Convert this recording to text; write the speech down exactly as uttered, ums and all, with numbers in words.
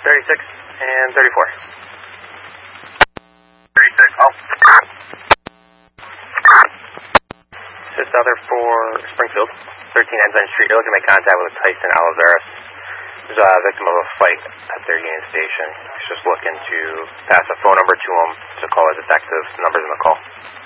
thirty-six and thirty-four. thirty-six, oh. Just other for Springfield, thirteen Ensign Street. You're looking to make contact with Tyson Oliveris, who's a victim of a fight at their Union Station. He's just looking to pass a phone number to him to call a detective. Numbers in the call.